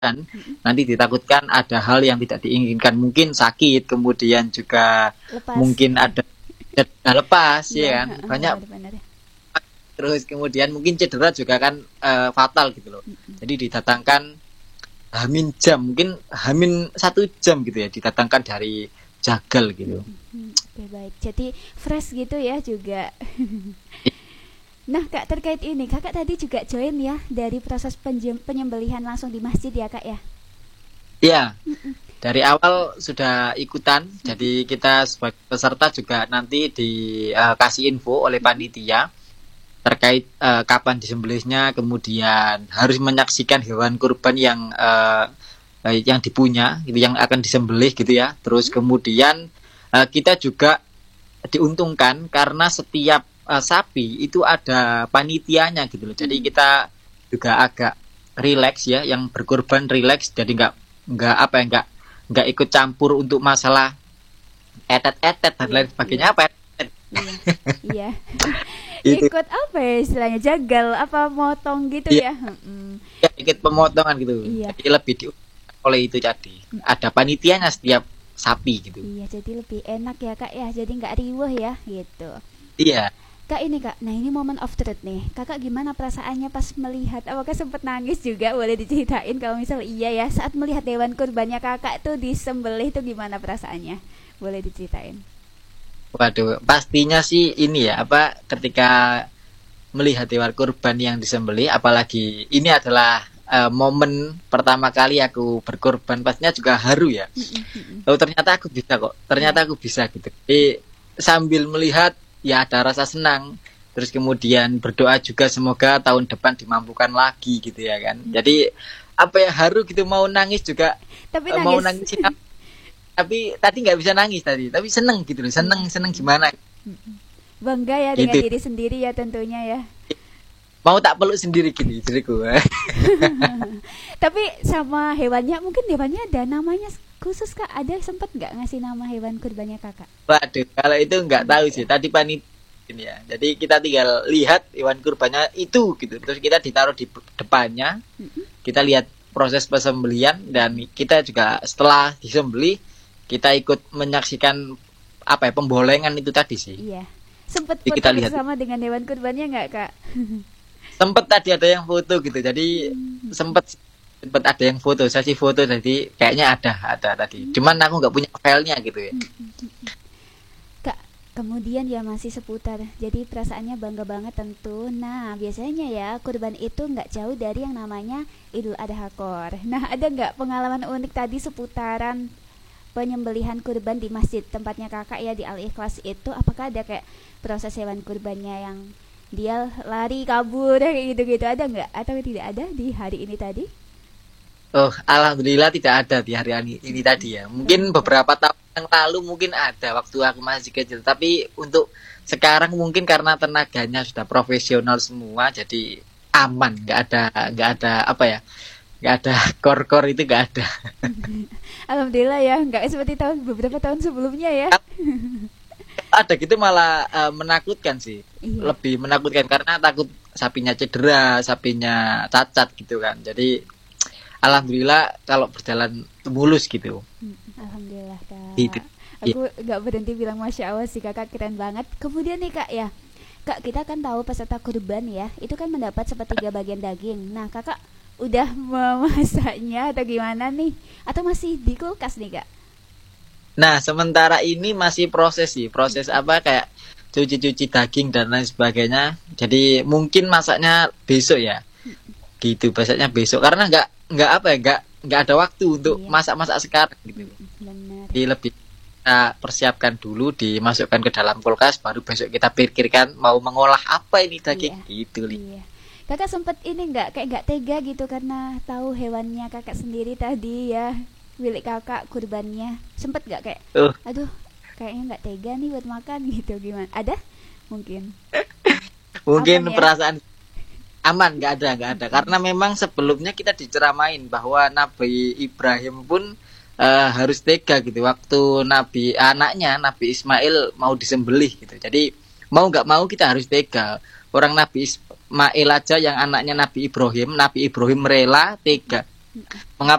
dan nanti ditakutkan ada hal yang tidak diinginkan, mungkin sakit, kemudian juga Lepas. mungkin ada cedera lepas ya kan, banyak. Benar-benar. Terus kemudian mungkin cedera juga kan fatal gitu loh. Jadi didatangkan hamin jam, mungkin hamin 1 jam gitu ya, didatangkan dari jagal gitu. Oke, baik. Jadi fresh gitu ya juga. Nah, Kak, terkait ini, Kakak tadi juga join ya dari proses penyembelihan langsung di masjid ya, Kak ya? Iya, dari awal sudah ikutan. Jadi kita sebagai peserta juga nanti dikasih info oleh panitia terkait kapan disembelihnya, kemudian harus menyaksikan hewan kurban yang dipunya, gitu, yang akan disembelih gitu ya. Terus kemudian kita juga diuntungkan karena setiap sapi itu ada panitianya gitu loh. Jadi kita juga agak rileks ya, yang berkorban rileks, jadi nggak ikut campur untuk masalah etet-etet dan lain sebagainya. Apa Iya. Gitu. Ikut apa ya istilahnya, jagal apa motong gitu ya? Ya, ikut pemotongan gitu. Iya. Jadi lebih oleh itu tadi ada panitianya setiap sapi gitu. Iya, jadi lebih enak ya, Kak ya. Jadi nggak riweh ya gitu. Iya. Kak, ini Kak, nah ini moment of truth nih. Kakak gimana perasaannya pas melihat? Apakah sempat nangis juga? Boleh diceritain kalau misal iya ya, saat melihat hewan kurbannya Kakak tuh disembelih tuh gimana perasaannya? Boleh diceritain. Waduh, pastinya sih ini ya, ketika melihat hewan kurban yang disembelih, apalagi ini adalah momen pertama kali aku berkorban, pastinya juga haru ya. Oh, ternyata aku bisa kok. Ternyata aku bisa gitu. Jadi sambil melihat ya ada rasa senang, terus kemudian berdoa juga semoga tahun depan dimampukan lagi gitu ya kan. Jadi haru gitu, mau nangis juga, Tapi mau nangis. nangis tapi tadi nggak bisa nangis tadi, tapi seneng gitu loh, seneng gimana Bangga ya gitu. dengan diri sendiri ya tentunya ya. Mau tak peluk sendiri gini istriku. Tapi sama hewannya, mungkin hewannya ada namanya khusus Kak? Ada sempat nggak ngasih nama hewan kurbannya Kakak? Waduh, kalau itu nggak tahu sih. Tadi panitia ini ya. Jadi kita tinggal lihat hewan kurbannya itu gitu. Terus kita ditaruh di depannya. Kita lihat proses persembelian, dan kita juga setelah disembelih kita ikut menyaksikan pembolengan itu tadi sih. Iya. Sempat Jadi foto kita lihat. bersama dengan hewan kurbannya nggak Kak? Sempet tadi ada yang foto gitu. Jadi sempet ada yang foto, sesi foto, jadi kayaknya ada tadi. Cuman aku nggak punya filenya gitu ya. Kak, kemudian ya masih seputar. Jadi perasaannya bangga banget tentu. Nah, biasanya ya kurban itu nggak jauh dari yang namanya Idul Adha Kor. Nah, ada nggak pengalaman unik tadi seputaran penyembelihan kurban di masjid tempatnya Kakak ya di Al Ikhlas itu? Apakah ada kayak proses hewan kurbannya yang dia lari kabur kayak gitu-gitu, ada nggak atau tidak ada di hari ini tadi? Oh, alhamdulillah tidak ada di hari ini tadi ya. Mungkin beberapa tahun yang lalu mungkin ada waktu aku masih kecil, tapi untuk sekarang mungkin karena tenaganya sudah profesional semua, jadi aman, nggak ada nggak ada kor-kor, itu nggak ada. Alhamdulillah ya, nggak seperti beberapa tahun sebelumnya ya. Ada gitu malah menakutkan sih. Iya. Lebih menakutkan karena takut sapinya cedera, sapinya cacat gitu kan. Jadi alhamdulillah kalau berjalan mulus gitu. Alhamdulillah Kak. Gitu. Aku nggak berhenti bilang masya Allah sih Kakak, keren banget. Kemudian nih Kak ya, Kak, kita kan tahu peserta kurban ya, itu kan mendapat sepertiga bagian daging. Nah Kakak udah memasaknya atau gimana nih? Atau masih di kulkas nih Kak? Nah, sementara ini masih proses kayak cuci-cuci daging dan lain sebagainya. Jadi mungkin masaknya besok ya. Gitu, masaknya besok karena nggak ada waktu untuk masak-masak sekarang gitu. Benar. Jadi lebih kita persiapkan dulu, dimasukkan ke dalam kulkas, baru besok kita pikirkan mau mengolah apa ini daging gitu. Iya. Kakak sempet ini kayak nggak tega gitu karena tahu hewannya Kakak sendiri tadi ya, milik Kakak kurbannya, sempet nggak kayak aduh kayaknya nggak tega nih buat makan gitu, gimana? Ada mungkin ya? Perasaan aman, nggak ada karena memang sebelumnya kita diceramain bahwa Nabi Ibrahim pun harus tega gitu waktu anaknya Nabi Ismail mau disembelih gitu. Jadi mau nggak mau kita harus tega. Orang Nabi Ismail aja yang anaknya Nabi Ibrahim rela tega Mm-mm.